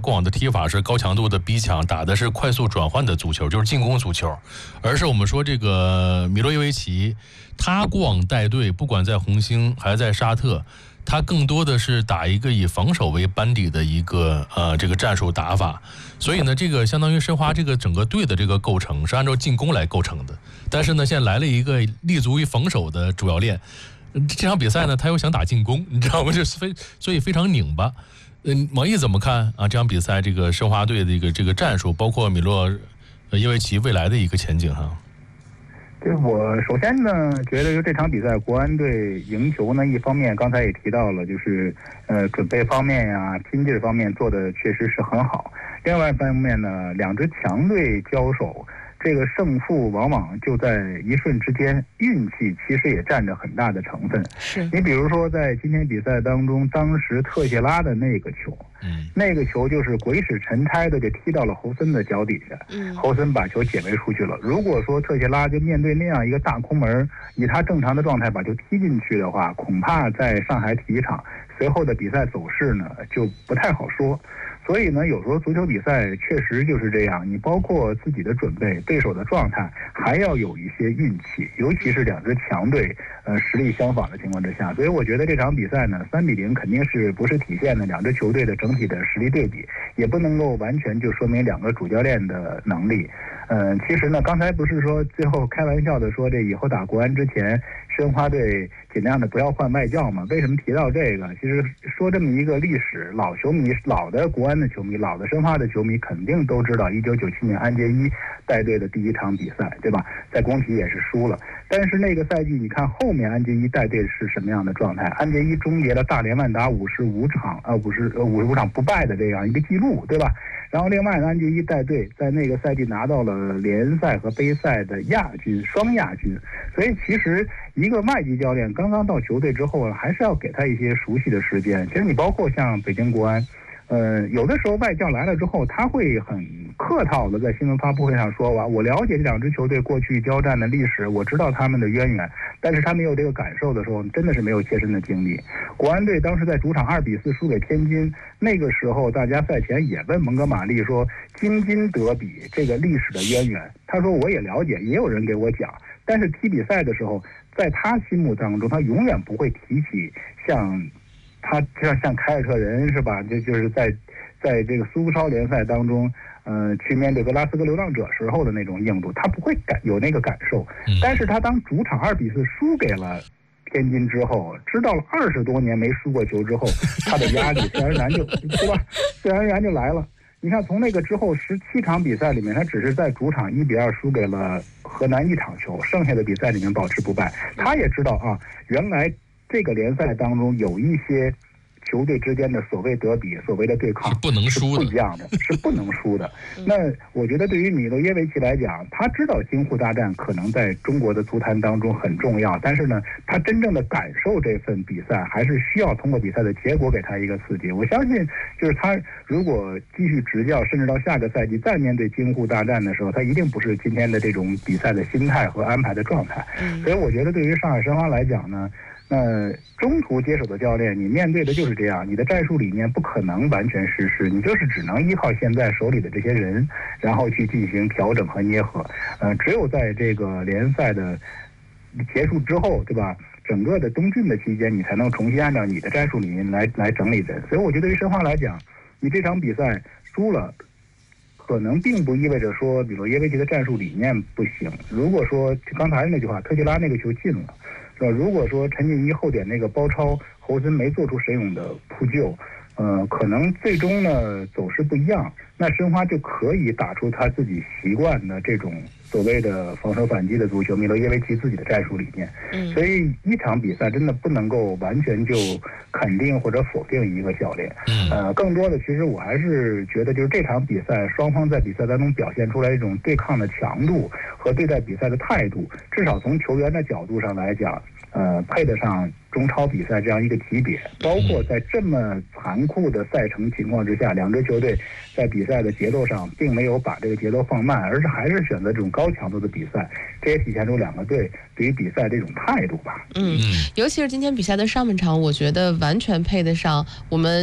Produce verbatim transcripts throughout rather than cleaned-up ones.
过往的踢法是高强度的逼抢，打的是快速转换的足球，就是进攻足球，而是我们说这个米洛耶维奇，他过往带队，不管在红星还是在沙特，他更多的是打一个以防守为班底的一个呃这个战术打法，所以呢，这个相当于申花这个整个队的这个构成是按照进攻来构成的。但是呢，现在来了一个立足于防守的主教练，这场比赛呢，他又想打进攻，你知道吗？就是非所以非常拧巴。嗯，王毅怎么看啊？这场比赛这个申花队的一个这个战术，包括米洛耶维奇未来的一个前景哈？ 对，我首先呢，觉得就这场比赛国安队赢球呢，一方面刚才也提到了，就是呃准备方面呀、拼劲方面做的确实是很好。另外一方面呢，两支强队交手，这个胜负往往就在一瞬之间，运气其实也占着很大的成分。 是你比如说在今天比赛当中，当时特谢拉的那个球，嗯，那个球就是鬼使神差的就踢到了侯森的脚底下，嗯，侯森把球解围出去了。如果说特谢拉就面对那样一个大空门，以他正常的状态把球踢进去的话，恐怕在上海体育场随后的比赛走势呢就不太好说。所以呢，有时候足球比赛确实就是这样，你包括自己的准备、对手的状态，还要有一些运气，尤其是两支强队，呃，实力相仿的情况之下。所以我觉得这场比赛呢，三比零肯定是不是体现了两支球队的整体的实力对比，也不能够完全就说明两个主教练的能力。嗯、呃，其实呢，刚才不是说最后开玩笑的说，这以后打国安之前，申花队尽量的不要换外教嘛？为什么提到这个？其实说这么一个历史，老球迷、老的国安的球迷、老的申花的球迷肯定都知道，一九九七年安杰伊带队的第一场比赛，对吧？在工体也是输了，但是那个赛季你看后面安杰伊带队是什么样的状态？安杰伊终结了大连万达五十五场呃五十呃五十五场不败的这样一个记录，对吧？然后另外安杰伊带队在那个赛季拿到了联赛和杯赛的亚军，双亚军。所以其实一个外籍教练刚刚到球队之后，还是要给他一些熟悉的时间。其实你包括像北京国安，呃，有的时候外教来了之后，他会很客套的在新闻发布会上说完，我了解这两支球队过去交战的历史，我知道他们的渊源，但是他没有这个感受的时候，真的是没有切身的经历。国安队当时在主场二比四输给天津，那个时候大家赛前也问蒙哥马利说，京津德比这个历史的渊源，他说我也了解，也有人给我讲，但是踢比赛的时候，在他心目当中，他永远不会提起像他像像凯尔特人是吧？就就是在在这个苏超联赛当中，呃，去面对格拉斯哥流浪者时候的那种硬度，他不会感有那个感受。但是他当主场二比四输给了天津之后，知道了二十多年没输过球之后，他的压力自然而然就对吧？自然而然就来了。你看，从那个之后十七场比赛里面，他只是在主场一比二输给了河南一场球，剩下的比赛里面保持不败。他也知道啊，原来这个联赛当中有一些球队之间的所谓德比、所谓的对抗是不能输的， 不一样的，是不能输的。那我觉得对于米洛耶维奇来讲，他知道京沪大战可能在中国的足坛当中很重要，但是呢，他真正的感受这份比赛，还是需要通过比赛的结果给他一个刺激。我相信，就是他如果继续执教，甚至到下个赛季再面对京沪大战的时候，他一定不是今天的这种比赛的心态和安排的状态。所以我觉得对于上海申花来讲呢，那中途接手的教练，你面对的就是这样，你的战术理念不可能完全实施，你就是只能依靠现在手里的这些人，然后去进行调整和捏合。呃，只有在这个联赛的结束之后，对吧？整个的冬训的期间，你才能重新按照你的战术理念来来整理人。所以我觉得对于申花来讲，你这场比赛输了，可能并不意味着说米洛耶维奇的战术理念不行。如果说刚才那句话，特谢拉那个球进了，是吧？如果说陈俊一后点那个包抄，侯森没做出神勇的扑救，呃，可能最终呢走势不一样，那申花就可以打出他自己习惯的这种所谓的防守反击的足球，米洛耶维奇自己的战术理念。嗯，所以一场比赛真的不能够完全就肯定或者否定一个教练。呃，更多的其实我还是觉得，就是这场比赛双方在比赛当中表现出来一种对抗的强度和对待比赛的态度，至少从球员的角度上来讲，呃，配得上中超比赛这样一个级别。包括在这么残酷的赛程情况之下，两支球队在比赛的节奏上并没有把这个节奏放慢，而是还是选择这种高强度的比赛，这也体现出两个队对于比赛这种态度吧。 嗯，尤其是今天比赛的上半场，我觉得完全配得上我们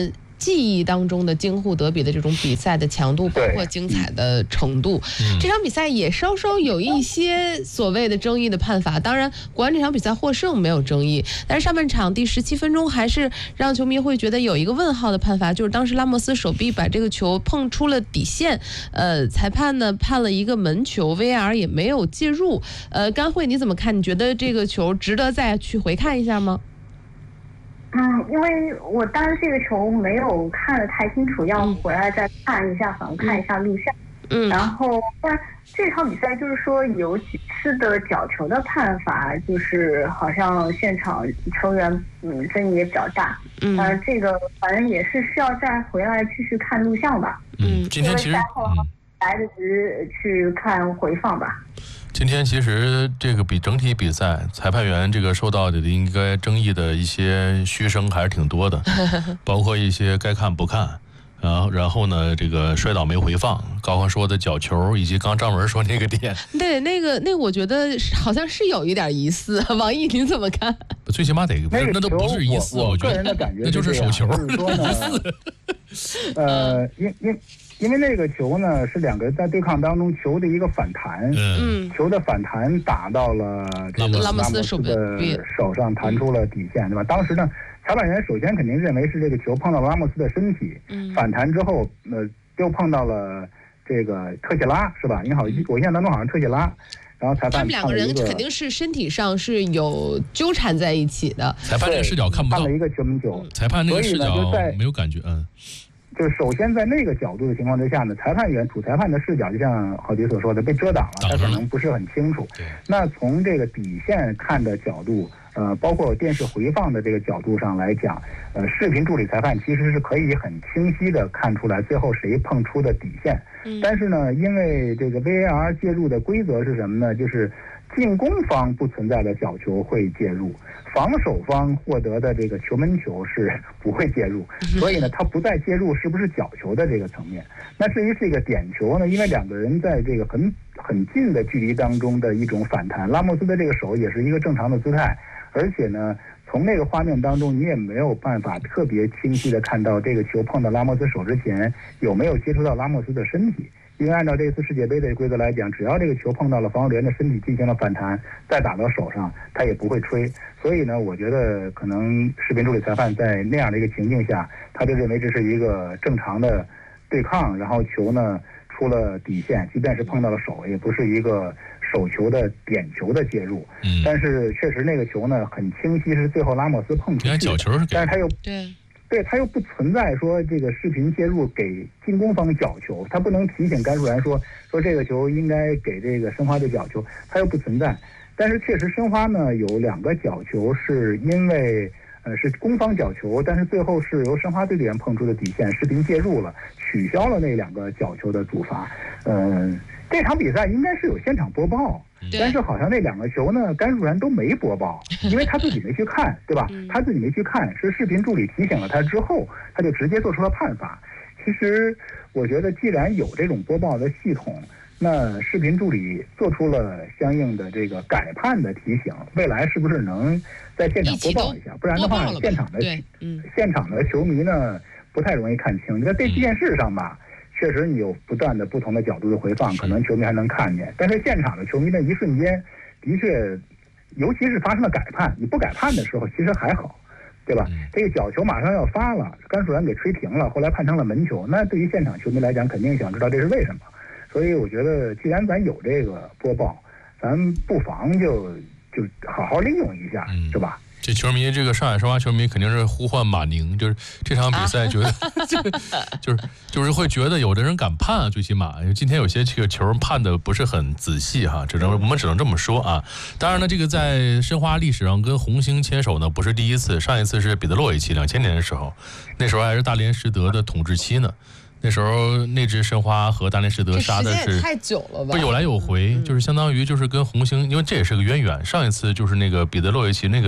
记忆当中的京沪德比的这种比赛的强度，包括精彩的程度。这场比赛也稍稍有一些所谓的争议的判罚，当然国安这场比赛获胜没有争议，但是上半场第十七分钟还是让球迷会觉得有一个问号的判罚，就是当时拉莫斯手臂把这个球碰出了底线，呃，裁判呢判了一个门球 ，V A R 也没有介入。呃，甘慧你怎么看？你觉得这个球值得再去回看一下吗？ 嗯，因为我当时这个球没有看得太清楚，要回来再看一下，反复看一下录像。嗯，然后但这场比赛就是说有几次的角球的判罚，就是好像现场球员嗯争议也比较大。嗯，呃，这个反正也是需要再回来继续看录像吧。 嗯，今天其实来得及去看回放吧。 今天其实这个比整体比赛裁判员这个受到的应该争议的一些嘘声还是挺多的，包括一些该看不看。然后，然后呢？这个摔倒没回放，高刚说的角球，以及刚张文说那个点， 对，那个那个，我觉得好像是有一点疑似。王毅，你怎么看？ 最起码得，那那都不是疑似， 我觉得那就是手球。 就是说呢，呃，因因因为那个球呢是两个人在对抗当中球的一个反弹，嗯，球的反弹打到了这个拉莫斯的手上，弹出了底线，对吧？当时呢。裁判员首先肯定认为是这个球碰到了拉莫斯的身体，嗯、反弹之后，呃，又碰到了这个特谢拉，是吧？你好，我印象当中好像特谢拉，然后裁判他们两个人肯定是身体上是有纠缠在一起的。 裁判这个视角看不到， 判了一个球门球， 裁判那个视角没有感觉，嗯。 就是首先在那个角度的情况之下呢，裁判员主裁判的视角就像郝杰所说的被遮挡了，他可能不是很清楚。那从这个底线看的角度，呃，包括电视回放的这个角度上来讲，呃，视频助理裁判其实是可以很清晰的看出来最后谁碰出的底线。嗯、但是呢，因为这个 V A R 介入的规则是什么呢？就是进攻方不存在的角球会介入，防守方获得的这个球门球是不会介入，所以呢，他不再介入是不是角球的这个层面。那至于这个点球呢，因为两个人在这个很很近的距离当中的一种反弹，拉莫斯的这个手也是一个正常的姿态，而且呢，从那个画面当中你也没有办法特别清晰的看到这个球碰到拉莫斯手之前有没有接触到拉莫斯的身体。因为按照这次世界杯的规则来讲，只要这个球碰到了防守员的身体进行了反弹，再打到手上，他也不会吹。所以呢，我觉得可能视频助理裁判在那样的一个情境下，他就认为这是一个正常的对抗，然后球呢出了底线，即便是碰到了手，也不是一个手球的点球的介入。嗯。但是确实那个球呢很清晰是最后拉莫斯碰出去的， 角球是， 但是他又对。 对，他又不存在说这个视频介入给进攻方角球，他不能提醒甘肃然说说这个球应该给这个申花队角球，他又不存在。但是确实申花呢有两个角球是因为呃是攻方角球，但是最后是由申花队队员碰出的底线，视频介入了，取消了那两个角球的主罚。嗯、呃，这场比赛应该是有现场播报。但是好像那两个球呢，甘肃然都没播报，因为他自己没去看，对吧？他自己没去看，是视频助理提醒了他之后，他就直接做出了判罚。其实我觉得，既然有这种播报的系统，那视频助理做出了相应的这个改判的提醒，未来是不是能在现场播报一下？不然的话，现场的现场的球迷呢不太容易看清。你在这电视上吧。确实，你有不断的不同的角度的回放，可能球迷还能看见。但是现场的球迷的一瞬间，的确，尤其是发生了改判，你不改判的时候，其实还好，对吧？这个角球马上要发了，甘肃然给吹停了，后来判成了门球。那对于现场球迷来讲，肯定想知道这是为什么。所以我觉得，既然咱有这个播报，咱不妨就就好好利用一下，是吧？ 这球迷，这个上海申花球迷肯定是呼唤马宁，就是这场比赛觉得，啊、就是就是会觉得有的人敢判啊，最起码今天有些这个球判的不是很仔细哈，只能我们只能这么说啊。当然呢，这个在申花历史上跟红星牵手呢不是第一次，上一次是彼得洛维奇两千年的时候，那时候还是大连实德的统治期呢。那时候那支申花和大连实德杀的是太久了吧？ 不有来有回，嗯、就是相当于就是跟红星，因为这也是个渊源。上一次就是那个彼得洛维奇那个。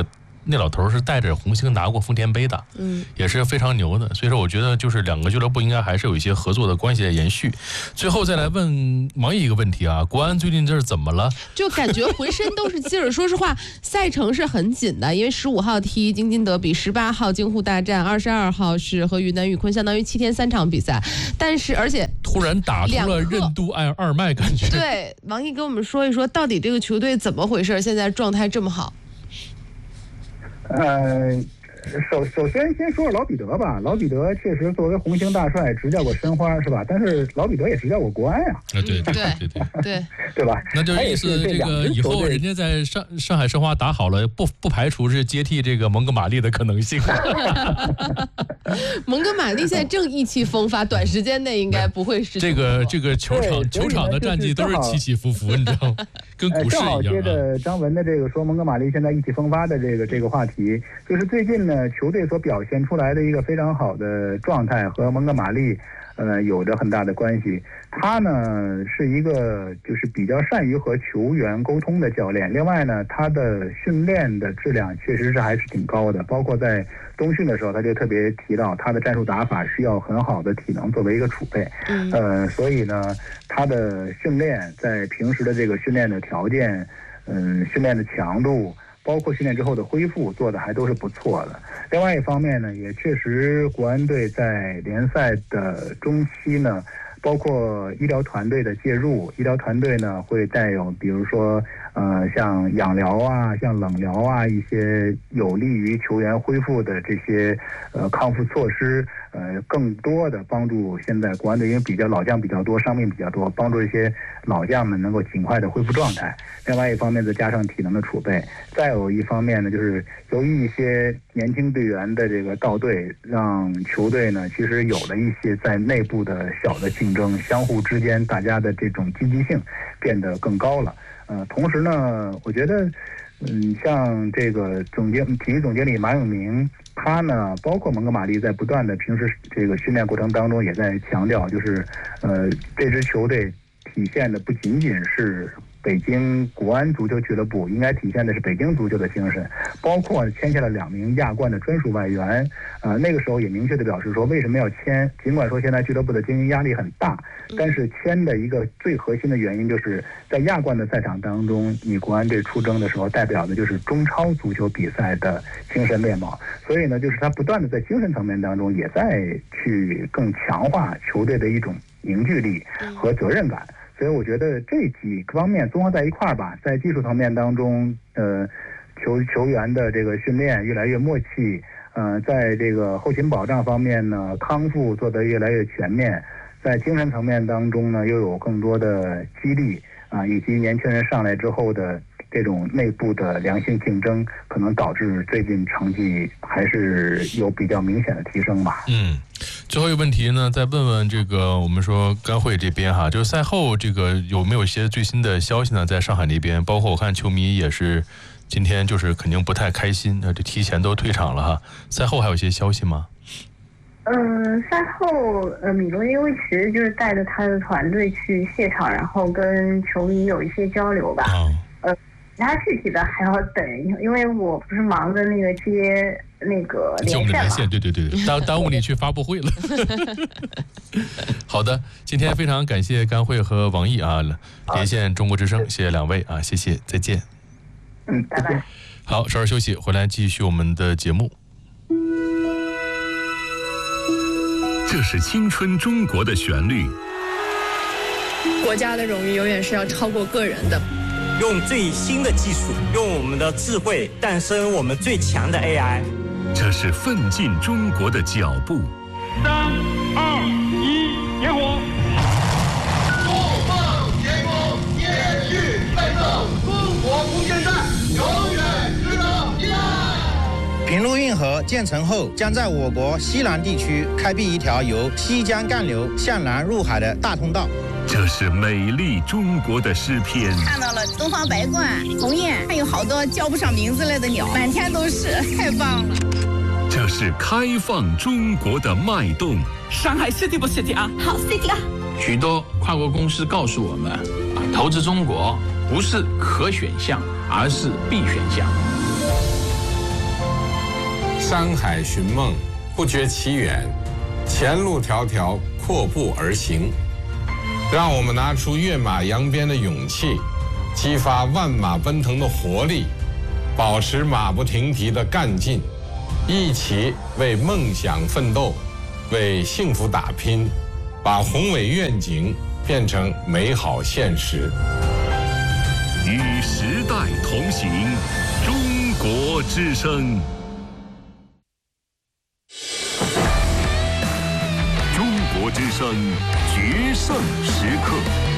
那老头是带着红星拿过丰田杯的，嗯，也是非常牛的。所以说，我觉得就是两个俱乐部应该还是有一些合作的关系在延续。最后再来问王毅一个问题啊，国安最近这是怎么了？ 就感觉浑身都是劲儿。说实话，赛程是很紧的，因为十五号踢京津德比，十八号京沪大战，二十二号是和云南玉坤，相当于七天三场比赛。但是而且突然打出了任督二二脉，感觉。 对，王毅跟我们说一说，到底这个球队怎么回事？现在状态这么好。 呃，首首先先说说老彼得吧。老彼得确实作为红星大帅执教过申花，是吧？但是老彼得也执教过国安呀。 啊，对对对对对， 对吧？ 那就意思这个以后人家在上上海申花打好了，不不排除是接替这个蒙哥马利的可能性。 蒙哥马利现在正意气风发，短时间内应该不会是这个这个球场球场的战绩都是起起伏伏，你知道吗？跟股市一样。正好接着张文的这个说蒙哥马利现在意气风发的这个这个话题，就是最近呢球队所表现出来的一个非常好的状态和蒙哥马利呃有着很大的关系。他呢是一个就是比较善于和球员沟通的教练，另外呢他的训练的质量确实是还是挺高的，包括在冬训的时候他就特别提到他的战术打法需要很好的体能作为一个储备，嗯，呃所以呢他的训练在平时的这个训练的条件，嗯训练的强度，包括训练之后的恢复做的还都是不错的。另外一方面呢，也确实国安队在联赛的中期呢，包括医疗团队的介入，医疗团队呢会带有比如说呃像氧疗啊、像冷疗啊一些有利于球员恢复的这些呃康复措施，呃更多的帮助现在国安队因为比较老将比较多，伤病比较多，帮助一些老将们能够尽快的恢复状态。另外一方面再加上体能的储备，再有一方面呢就是由于一些年轻队员的这个到队，让球队呢其实有了一些在内部的小的竞争，相互之间大家的这种积极性变得更高了。呃，同时呢，我觉得，嗯，像这个总经体育总经理马永明，他呢，包括蒙哥马利在不断的平时这个训练过程当中，也在强调，就是，呃，这支球队体现的不仅仅是北京国安足球俱乐部，应该体现的是北京足球的精神，包括签下了两名亚冠的专属外援，呃，那个时候也明确的表示说为什么要签，尽管说现在俱乐部的经营压力很大，但是签的一个最核心的原因就是在亚冠的赛场当中，你国安队出征的时候代表的就是中超足球比赛的精神面貌，所以呢，就是他不断的在精神层面当中也在去更强化球队的一种凝聚力和责任感。所以我觉得这几个方面综合在一块儿吧，在技术层面当中，呃，球球员的这个训练越来越默契，呃，在这个后勤保障方面呢，康复做得越来越全面，在精神层面当中呢，又有更多的激励啊、呃，以及年轻人上来之后的这种内部的良性竞争，可能导致最近成绩还是有比较明显的提升吧。 嗯。最后一个问题呢，再问问这个我们说甘会这边哈，就是赛后这个有没有一些最新的消息呢？在上海那边，包括我看球迷也是今天就是肯定不太开心，那这提前都退场了哈。赛后还有一些消息吗？ 嗯，赛后呃，米罗耶维奇就是带着他的团队去现场，然后跟球迷有一些交流吧。哦、呃，其他具体的还要等，因为我不是忙着那个接。那个接我们的连线，对对对，耽耽误你去发布会了。好的，今天非常感谢甘会和王毅啊，连线中国之声，谢谢两位啊，谢谢，再见。 嗯，拜拜。 好，稍事休息，回来继续我们的节目。 这是青春中国的旋律。 国家的荣誉永远是要超过个人的。 用最新的技术，用我们的智慧诞生我们最强的 A I。 这是奋进中国的脚步。 三二一，点火！怒放天空，延续奋斗，中国空间站永远值得依赖。 平陆运河建成后，将在我国西南地区开辟一条由西江干流向南入海的大通道。 这是美丽中国的诗篇。 看到了东方白鹳、鸿雁，还有好多叫不上名字来的鸟，满天都是，太棒了。 这是开放中国的脉动。 上海 city 不 city 啊？ 好 city 啊！ 许多跨国公司告诉我们，啊，投资中国不是可选项，而是必选项。 山海寻梦，不觉其远，前路迢迢，阔步而行。让我们拿出跃马扬鞭的勇气，激发万马奔腾的活力，保持马不停蹄的干劲，一起为梦想奋斗，为幸福打拼，把宏伟愿景变成美好现实。 与时代同行，中国之声。中国之声决胜时刻。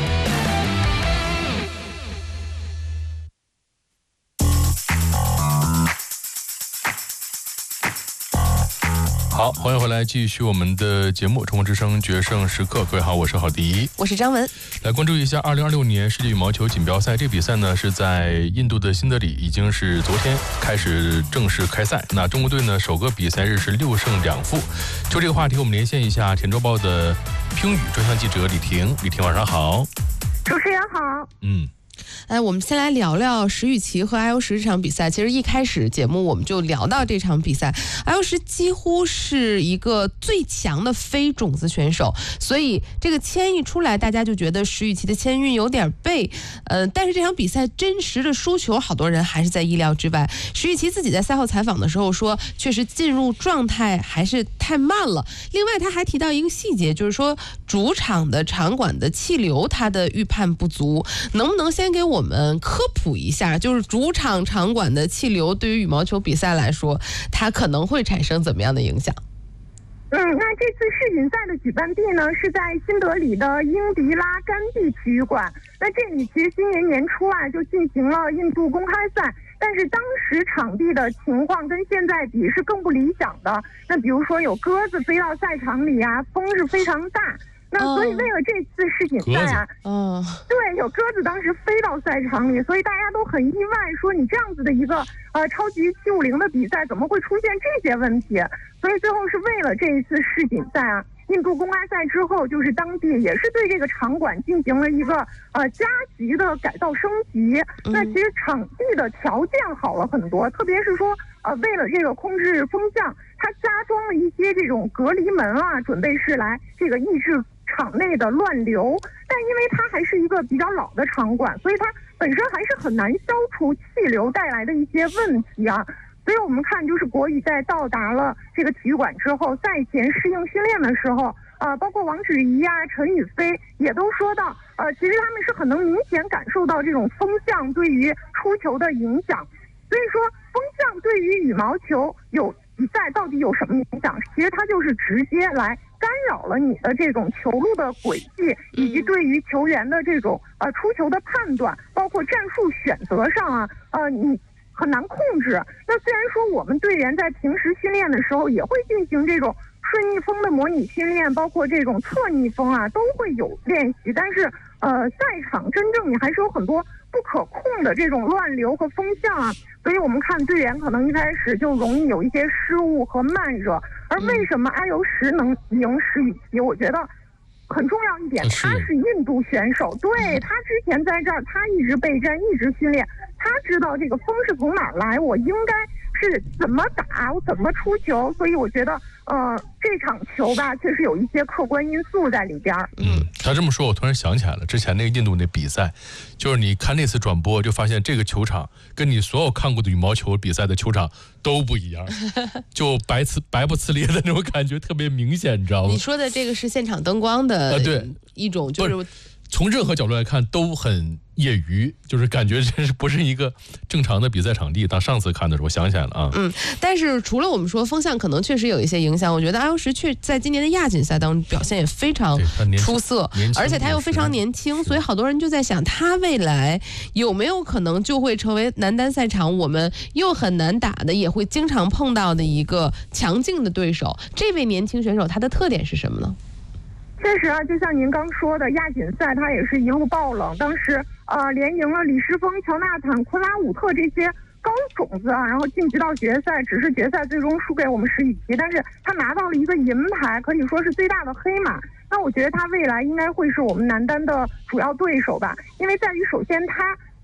好，欢迎回来，继续我们的节目《中国之声决胜时刻》。各位好，我是郝迪， 我是张文。 来关注一下二零二六年世界羽毛球锦标赛。这比赛呢是在印度的新德里，已经是昨天开始正式开赛。那中国队呢首个比赛日是六胜两负。就这个话题，我们连线一下《甜周报》的乒羽专项记者李婷。李婷，晚上好。 主持人好。 嗯。 哎，我们先来聊聊石宇奇和艾欧石这场比赛。其实一开始节目我们就聊到这场比赛，艾欧石几乎是一个最强的非种子选手，所以这个签一出来，大家就觉得石宇奇的签运有点背。呃，但是这场比赛真实的输球，好多人还是在意料之外。石宇奇自己在赛后采访的时候说，确实进入状态还是太慢了。另外，他还提到一个细节，就是说主场的场馆的气流，他的预判不足。能不能先给我们科普一下，就是主场场馆的气流对于羽毛球比赛来说，它可能会产生怎么样的影响？ 嗯，那这次世锦赛的举办地呢是在新德里的英迪拉甘地体育馆。那这里其实今年年初啊就进行了印度公开赛，但是当时场地的情况跟现在比是更不理想的。那比如说有鸽子飞到赛场里啊，风是非常大。那所以为了这次世锦赛啊， 嗯， 对，有鸽子当时飞到赛场里，所以大家都很意外，说你这样子的一个呃超级七五零的比赛，怎么会出现这些问题？所以最后是为了这一次世锦赛啊，印度公开赛之后，就是当地也是对这个场馆进行了一个呃加急的改造升级。那其实场地的条件好了很多，特别是说呃为了这个控制风向，它加装了一些这种隔离门啊，准备是来这个抑制场内的乱流。但因为它还是一个比较老的场馆，所以它本身还是很难消除气流带来的一些问题啊。所以我们看，就是国羽在到达了这个体育馆之后，赛前适应训练的时候，呃，包括王芷怡啊、陈雨菲也都说到，呃，其实他们是很能明显感受到这种风向对于出球的影响。所以说，风向对于羽毛球有比赛到底有什么影响？其实它就是直接来干扰了你的这种球路的轨迹，以及对于球员的这种呃出球的判断，包括战术选择上啊，呃，你很难控制。那虽然说我们队员在平时训练的时候也会进行这种顺逆风的模拟训练，包括这种侧逆风啊，都会有练习，但是呃，赛场真正你还是有很多不可控的这种乱流和风向啊，所以我们看队员可能一开始就容易有一些失误和慢热。而为什么艾尤什能赢石宇奇？我觉得很重要一点，他是印度选手，对，他之前在这儿，他一直备战，一直训练，他知道这个风是从哪儿来，我应该是怎么打，我怎么出球。所以我觉得呃这场球吧确实有一些客观因素在里边。 嗯，他这么说我突然想起来了，之前那个印度那比赛，就是你看那次转播就发现这个球场跟你所有看过的羽毛球比赛的球场都不一样，就白呲白不呲咧的那种感觉特别明显，你知道吗？ 你说的这个是现场灯光的呃对一种，就是从任何角度来看都很业余，就是感觉这是不是一个正常的比赛场地。当上次看的时候我想起来了啊。 嗯，但是除了我们说风向可能确实有一些影响，我觉得艾尤什确在今年的亚锦赛当中表现也非常出色，而且他又非常年轻，所以好多人就在想他未来有没有可能就会成为男单赛场我们又很难打的，也会经常碰到的一个强劲的对手。这位年轻选手他的特点是什么呢？ 确实啊，就像您刚说的，亚锦赛他也是一路爆冷，当时呃连赢了李诗峰、乔纳坦、昆拉武特这些高种子啊，然后晋级到决赛，只是决赛最终输给我们石宇奇，但是他拿到了一个银牌，可以说是最大的黑马。那我觉得他未来应该会是我们男单的主要对手吧，因为在于首先他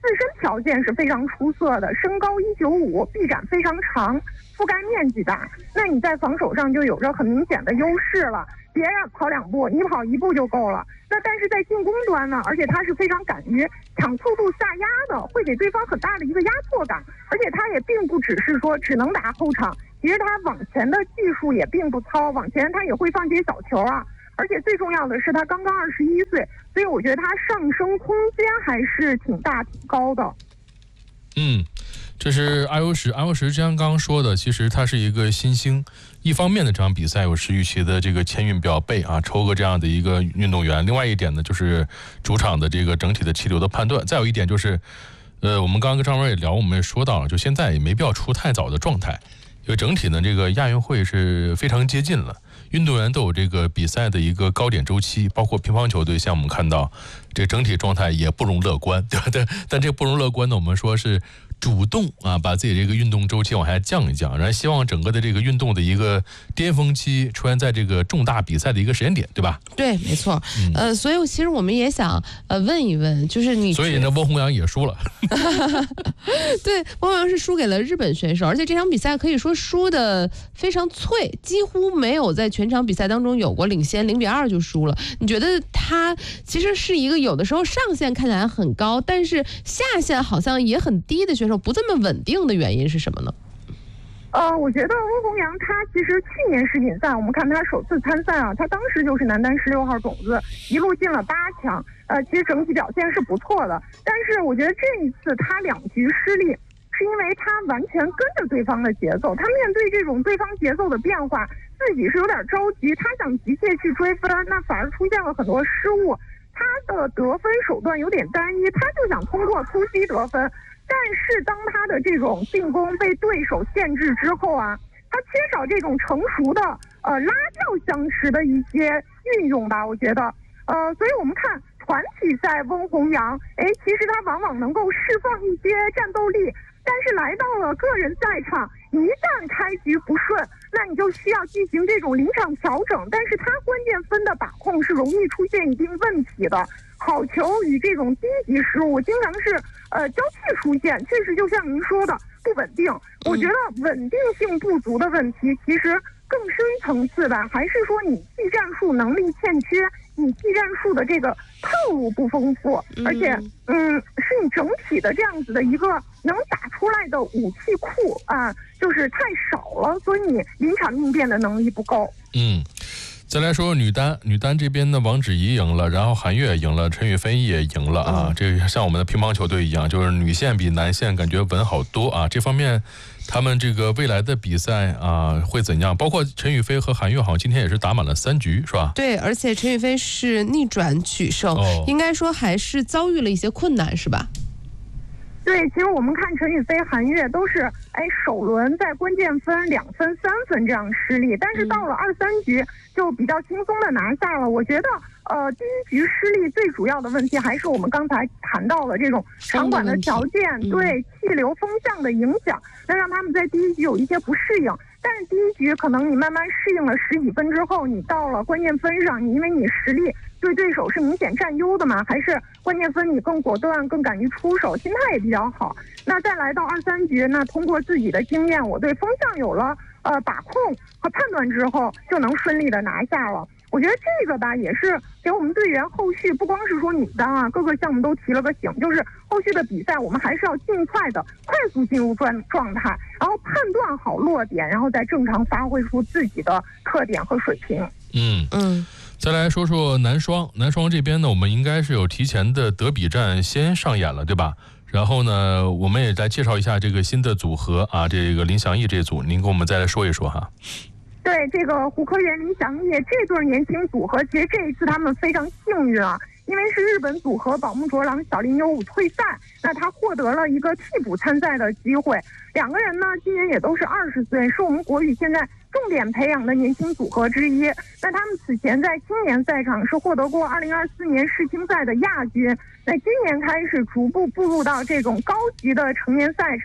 身条件是非常出色的，身高一九五，臂展非常长，覆盖面积大，那你在防守上就有着很明显的优势了。别人跑两步，你跑一步就够了。那但是在进攻端呢，而且他是非常敢于抢速度下压的，会给对方很大的一个压迫感。而且他也并不只是说只能打后场，其实他往前的技术也并不糙，往前他也会放些小球啊。而且最重要的是他刚刚二十一岁，所以我觉得他上升空间还是挺大挺高的。 嗯，这是阿尤什，阿尤什之前刚刚说的，其实他是一个新星。一方面的这场比赛有石宇奇的这个签运比较背啊，抽个这样的一个运动员。另外一点呢，就是主场的这个整体的气流的判断。再有一点就是，呃，我们刚刚跟张文也聊，我们也说到了，就现在也没必要出太早的状态，因为整体呢这个亚运会是非常接近了。运动员都有这个比赛的一个高点周期，包括乒乓球队，像我们看到这整体状态也不容乐观，对吧？但但这个不容乐观呢，我们说是主动啊，把自己这个运动周期往下降一降，然后希望整个的这个运动的一个巅峰期出现在这个重大比赛的一个时间点，对吧？ 对，没错。嗯、呃，所以其实我们也想呃问一问，就是你， 所以呢，翁宏阳也输了。 对，翁宏阳是输给了日本选手，而且这场比赛可以说输的非常脆，几乎没有在全场比赛当中有过领先，零比二就输了。你觉得他其实是一个有的时候上限看起来很高，但是下限好像也很低的选手，不这么稳定的原因是什么呢？ 呃，我觉得翁宏阳他其实去年世锦赛，我们看他首次参赛啊，他当时就是男单十六号种子，一路进了八强，呃，其实整体表现是不错的。但是我觉得这一次他两局失利，是因为他完全跟着对方的节奏，他面对这种对方节奏的变化，自己是有点着急，他想急切去追分，那反而出现了很多失误。他的得分手段有点单一，他就想通过突击得分。但是当他的这种进攻被对手限制之后啊，他缺少这种成熟的呃拉跳相持的一些运用吧，我觉得呃，所以我们看团体赛翁宏阳，哎，其实他往往能够释放一些战斗力，但是来到了个人赛场，一旦开局不顺，那你就需要进行这种临场调整，但是他关键分的把控是容易出现一定问题的。好球与这种低级失误经常是呃交替出现，确实就像您说的不稳定。我觉得稳定性不足的问题，其实更深层次的还是说你技战术能力欠缺，你技战术的这个套路不丰富，而且嗯是你整体的这样子的一个能打出来的武器库啊，就是太少了，所以你临场应变的能力不够。 嗯。再来说女单，女单这边呢，王芷怡赢了，然后韩悦赢了，陈雨菲也赢了啊。这像我们的乒乓球队一样，就是女线比男线感觉稳好多啊。这方面，他们这个未来的比赛啊会怎样？包括陈雨菲和韩悦好像今天也是打满了三局，是吧？ 对，而且陈雨菲是逆转取胜，哦、应该说还是遭遇了一些困难，是吧？ 对，其实我们看陈雨菲、韩悦都是，哎，首轮在关键分两分、三分这样失利，但是到了二三局就比较轻松的拿下了。我觉得，呃，第一局失利最主要的问题还是我们刚才谈到了这种场馆的条件对气流风向的影响，那让他们在第一局有一些不适应。但是第一局可能你慢慢适应了十几分之后，你到了关键分上，你因为你实力对对手是明显占优的嘛，还是关键分你更果断、更敢于出手，心态也比较好。那再来到二三局，那通过自己的经验，我对风向有了呃把控和判断之后，就能顺利的拿下了。我觉得这个吧，也是给我们队员后续不光是说女单啊，各个项目都提了个醒，就是后续的比赛我们还是要尽快的快速进入状状态，然后判断好落点，然后再正常发挥出自己的特点和水平。 嗯嗯。再来说说男双，男双这边呢，我们应该是有提前的德比战先上演了，对吧？然后呢，我们也来介绍一下这个新的组合啊，这个林祥义这组，您给我们再来说一说哈。 对，这个胡科元、林祥义这对年轻组合，其实这一次他们非常幸运啊，因为是日本组合宝木卓郎、小林优武退赛，那他获得了一个替补参赛的机会。两个人呢，今年也都是二十岁，是我们国羽现在重点培养的年轻组合之一。那他们此前在青年赛场是获得过二零二四年世青赛的亚军，那今年开始逐步步入到这种高级的成年赛场。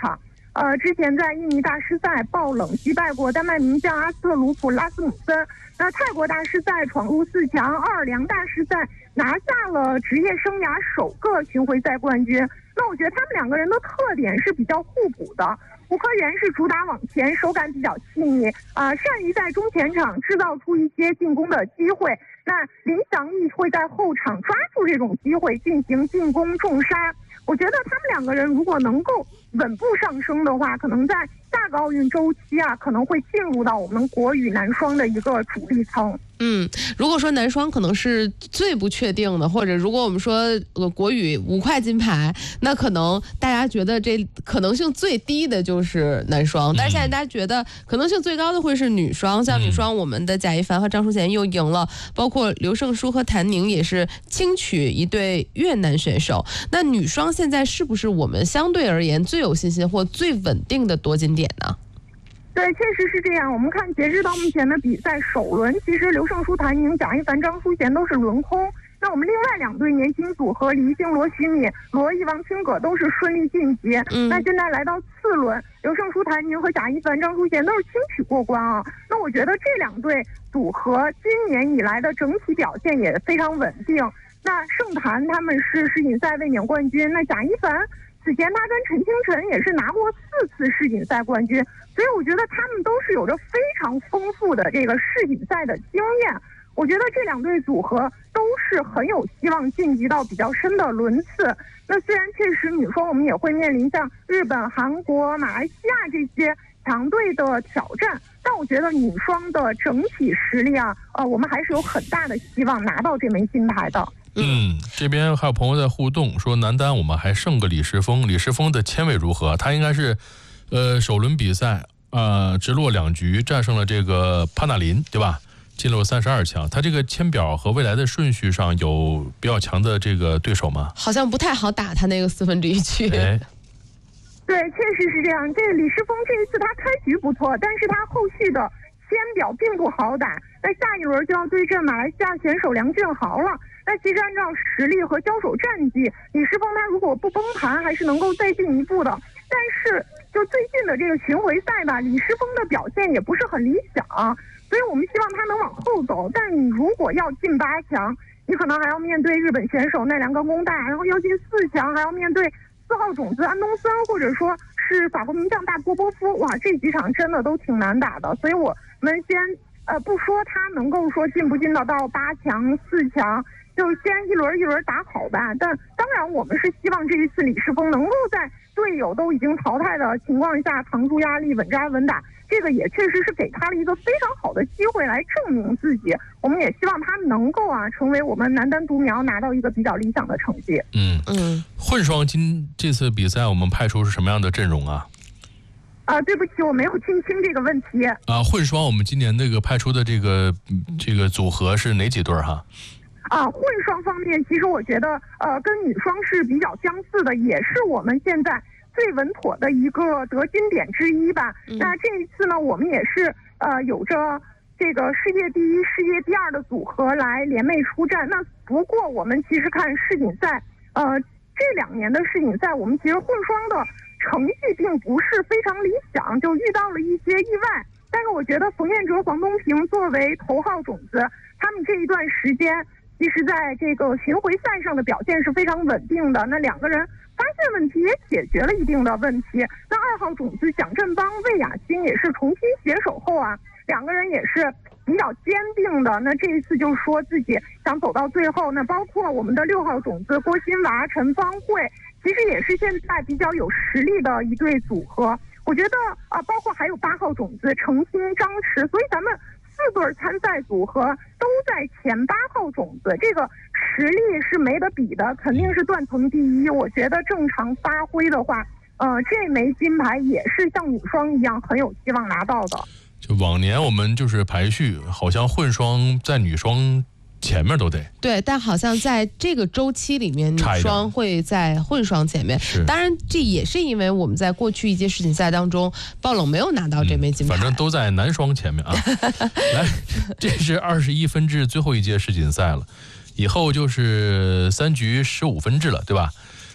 呃，之前在印尼大师赛爆冷击败过丹麦名将阿斯特鲁普拉斯姆森。那泰国大师赛闯入四强，奥尔良大师赛拿下了职业生涯首个巡回赛冠军。那我觉得他们两个人的特点是比较互补的。吴科源是主打往前，手感比较细腻啊、呃，善于在中前场制造出一些进攻的机会。那林翔毅会在后场抓住这种机会进行进攻重杀。我觉得他们两个人如果能够稳步上升的话，可能在下个奥运周期啊，可能会进入到我们国羽男双的一个主力层。 嗯，如果说男双可能是最不确定的，或者如果我们说呃国羽五块金牌，那可能大家觉得这可能性最低的就是男双，但是现在大家觉得可能性最高的会是女双。像女双，我们的贾一凡和张淑贤又赢了，包括刘胜书和谭宁也是轻取一对越南选手。那女双现在是不是我们相对而言最有信心或最稳定的夺金点呢？ 对，确实是这样。我们看截至到目前的比赛首轮，其实刘胜书、谭宁、贾一凡、张淑贤都是轮空。那我们另外两对年轻组合李一星、罗徐敏、罗毅、王清葛都是顺利晋级。嗯，那现在来到次轮，刘胜书、谭宁和贾一凡、张淑贤都是轻取过关啊。那我觉得这两对组合今年以来的整体表现也非常稳定。那盛谭他们是世锦赛卫冕冠军，那贾一凡此前他跟陈清晨也是拿过四次世锦赛冠军，所以我觉得他们都是有着非常丰富的这个世锦赛的经验。我觉得这两对组合都是很有希望晋级到比较深的轮次。那虽然确实女双我们也会面临像日本、韩国、马来西亚这些强队的挑战，但我觉得女双的整体实力啊，呃，我们还是有很大的希望拿到这枚金牌的。 嗯，这边还有朋友在互动说，男单我们还剩个李诗峰，李诗峰的签位如何？他应该是，呃，首轮比赛呃直落两局战胜了这个帕纳林，对吧？进入三十二强。他这个签表和未来的顺序上有比较强的这个对手吗？ 好像不太好打他那个四分之一区。 哎， 对，确实是这样。这个李诗峰这一次他开局不错，但是他后续的签表并不好打。那下一轮就要对阵马来西亚选手梁俊豪了。那其实按照实力和交手战绩，李诗峰他如果不崩盘，还是能够再进一步的。但是就最近的这个巡回赛吧，李诗峰的表现也不是很理想，所以我们希望他能往后走。但你如果要进八强，你可能还要面对日本选手奈良冈功大，然后要进四强还要面对四号种子安东森，或者说是法国名将大波波夫。哇，这几场真的都挺难打的。所以我们先呃不说他能够说进不进到到八强、四强，就先一轮一轮打好吧。但当然我们是希望这一次李诗峰能够在队友都已经淘汰的情况下扛住压力，稳扎稳打。这个也确实是给他了一个非常好的机会来证明自己。我们也希望他能够啊成为我们男单独苗，拿到一个比较理想的成绩。 嗯嗯，混双今这次比赛我们派出是什么样的阵容啊？ 啊、呃，对不起，我没有听清这个问题。 啊，混双我们今年这个派出的这个这个组合是哪几对哈？ 啊，混双方面，其实我觉得呃跟女双是比较相似的，也是我们现在最稳妥的一个得金点之一吧。嗯、那这一次呢，我们也是呃有着这个世界第一、世界第二的组合来联袂出战。那不过我们其实看世锦赛，呃这两年的世锦赛，我们其实混双的成绩并不是非常理想，就遇到了一些意外。但是我觉得冯彦哲、黄东萍作为头号种子，他们这一段时间其实在这个巡回赛上的表现是非常稳定的。那两个人发现问题也解决了一定的问题。那二号种子蒋振邦、魏雅欣也是重新携手后啊，两个人也是比较坚定的。那这一次就说自己想走到最后。那包括我们的六号种子郭欣娃、陈芳慧，其实也是现在比较有实力的一对组合。我觉得啊、呃，包括还有八号种子程鑫、张弛，所以咱们四对参赛组合都在前八号种子，这个实力是没得比的，肯定是断层第一。我觉得正常发挥的话，呃，这枚金牌也是像女双一样很有希望拿到的。 就往年我们就是排序，好像混双在女双前面都得对，但好像在这个周期里面，女双会在混双前面。当然，这也是因为我们在过去一届世锦赛当中，爆冷没有拿到这枚金牌、 嗯，反正都在男双前面啊。来，这是二十一分制最后一届世锦赛了，以后就是三局十五分制了，对吧？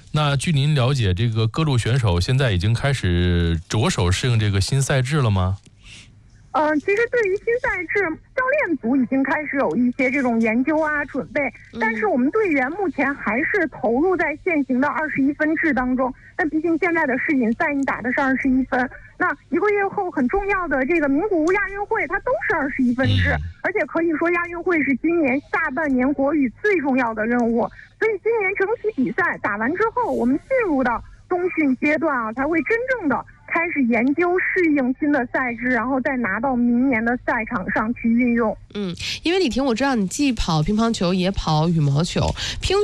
那据您了解，这个各路选手现在已经开始着手适应这个新赛制了吗？ 嗯、呃，其实对于新赛制，教练组已经开始有一些这种研究啊、准备，但是我们队员目前还是投入在现行的二十一分制当中。但毕竟现在的世锦赛你打的是二十一分，那一个月后很重要的这个名古屋亚运会，它都是二十一分制，而且可以说亚运会是今年下半年国羽最重要的任务。所以今年整体比赛打完之后，我们进入到冬训阶段啊，才会真正的开始研究适应新的赛制，然后再拿到明年的赛场上去运用。 嗯，因为李婷，我知道你既跑乒乓球也跑羽毛球，乒